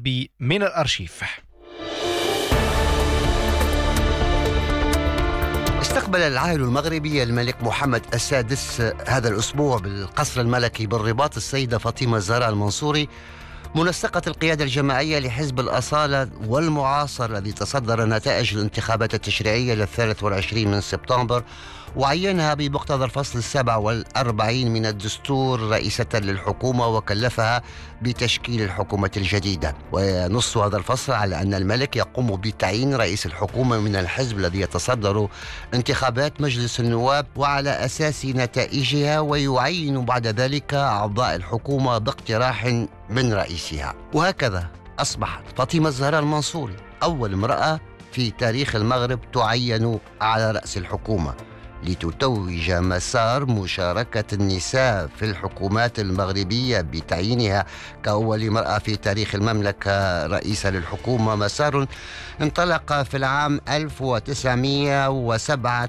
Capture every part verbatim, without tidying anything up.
العربي من الأرشيف. استقبل العاهل المغربي الملك محمد السادس هذا الأسبوع بالقصر الملكي بالرباط السيدة فاطمة الزهراء المنصوري منسقة القيادة الجماعية لحزب الأصالة والمعاصر الذي تصدر نتائج الانتخابات التشريعية للثالث والعشرين من سبتمبر، وعينها بمقتضى الفصل السابع والأربعين من الدستور رئيسة للحكومة وكلفها بتشكيل الحكومة الجديدة. وينص هذا الفصل على أن الملك يقوم بتعيين رئيس الحكومة من الحزب الذي يتصدر انتخابات مجلس النواب وعلى أساس نتائجها، ويعين بعد ذلك أعضاء الحكومة باقتراح من رئيسها. وهكذا أصبحت فاطمة الزهراء المنصوري أول امرأة في تاريخ المغرب تعين على رأس الحكومة، لتتوج مسار مشاركة النساء في الحكومات المغربية بتعيينها كأول امرأة في تاريخ المملكة رئيسة للحكومة، مسار انطلق في العام ألف وتسعمائة وسبعة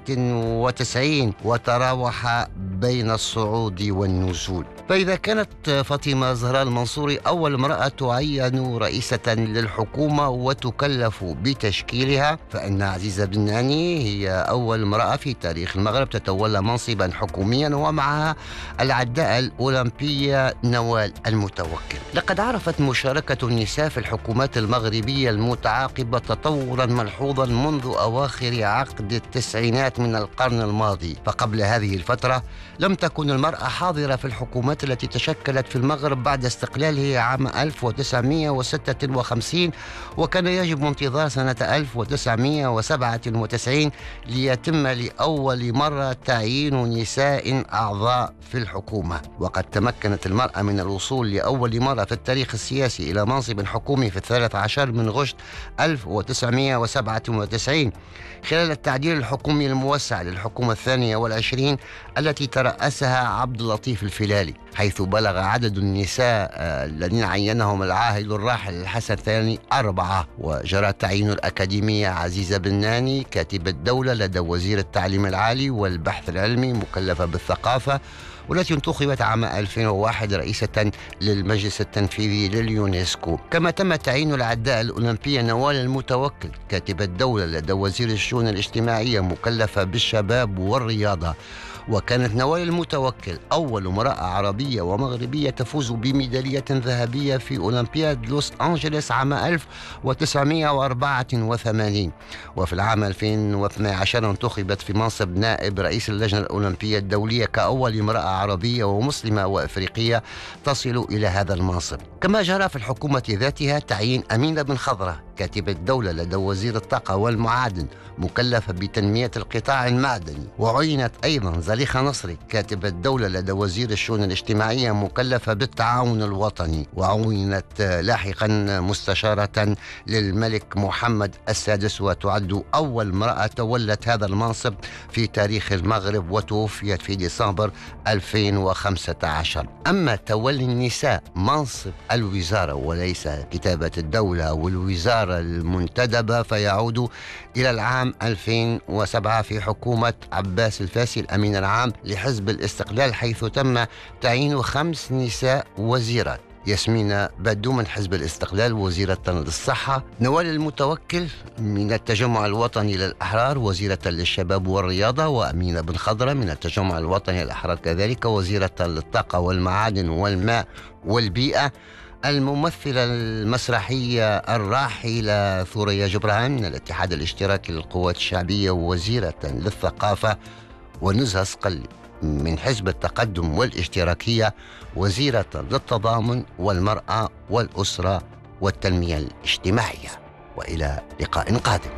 وتسعين وتراوح بين الصعود والنزول. فإذا كانت فاطمة الزهراء المنصوري أول امرأة تعين رئيسة للحكومة وتكلف بتشكيلها، فإن عزيزة بناني هي أول امرأة في تاريخ المغرب تتولى منصبا حكوميا، ومعها العداء الأولمبية نوال المتوكل. لقد عرفت مشاركة النساء في الحكومات المغربية المتعاقبة تطورا ملحوظا منذ أواخر عقد التسعينات من القرن الماضي، فقبل هذه الفترة لم تكن المرأة حاضرة في الحكومات التي تشكلت في المغرب بعد استقلاله عام ألف وتسعمائة وستة وخمسين، وكان يجب انتظار سنة ألف وتسعمائة وسبعة وتسعين ليتم لأول مرة تعيين نساء أعضاء في الحكومة. وقد تمكنت المرأة من الوصول لأول مرة في التاريخ السياسي إلى منصب حكومي في الثالث عشر من غشت ألف وتسعمائة وسبعة وتسعين خلال التعديل الحكومي الموسع للحكومة الثانية والعشرين التي ترأسها عبد اللطيف الفلالي، حيث بلغ عدد النساء الذين عينهم العاهل الراحل الحسن الثاني أربعة. وجرى تعيين الأكاديمية عزيزة بناني كاتبة دولة لدى وزير التعليم العالي والبحث العلمي مكلفة بالثقافة، والتي انتخبت عام ألفين وواحد رئيسة للمجلس التنفيذي لليونسكو. كما تم تعيين العداء الأولمبية نوال المتوكل كاتبة دولة لدى وزير الشؤون الاجتماعية مكلفة بالشباب والرياضة. وكانت نوال المتوكل أول امرأة عربية ومغربية تفوز بميدالية ذهبية في أولمبياد لوس أنجلوس عام ألف وتسعمائة وأربعة وثمانين. وفي العام ألفين واثني عشر انتخبت في منصب نائب رئيس اللجنة الأولمبية الدولية كأول امرأة عربية ومسلمة وأفريقية تصل إلى هذا المنصب. كما جرى في الحكومة ذاتها تعيين أمينة بن خضرة كاتبة دولة لدى وزير الطاقة والمعادن مكلفة بتنمية القطاع المعدني. وعينت أيضا زليخة نصري كاتبة دولة لدى وزير الشؤون الاجتماعية مكلفة بالتعاون الوطني. وعينت لاحقا مستشارة للملك محمد السادس، وتعد أول امرأة تولت هذا المنصب في تاريخ المغرب، وتوفيت في ديسمبر ألفين وخمسة عشر. أما تولي النساء منصب الوزارة وليس كتابة الدولة والوزارة المنتدبة فيعود إلى العام ألفين وسبعة في حكومة عباس الفاسي الأمين العام لحزب الاستقلال، حيث تم تعيين خمس نساء وزيرات: ياسمين بدو من حزب الاستقلال وزيرة للصحة، نوال المتوكل من التجمع الوطني للأحرار وزيرة للشباب والرياضة، وأمينة بن خضرة من التجمع الوطني للأحرار كذلك وزيرة للطاقة والمعادن والماء والبيئة، الممثلة المسرحية الراحلة ثوريا جبران من الاتحاد الاشتراكي للقوات الشعبية وزيرة للثقافة، ونزهة صقلي من حزب التقدم والاشتراكية وزيرة للتضامن والمرأة والأسرة والتنمية الاجتماعية. وإلى لقاء قادم.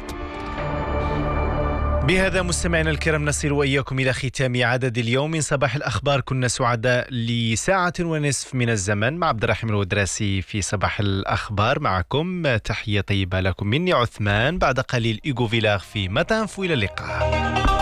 بهذا مستمعينا الكرام نصل وإياكم إلى ختام عدد اليوم من صباح الأخبار. كنا سعداء لساعة ونصف من الزمن مع عبد الرحيم الودراسي في صباح الأخبار. معكم تحية طيبة لكم مني عثمان. بعد قليل إيغو فيلاغ في متانفو. إلى اللقاء.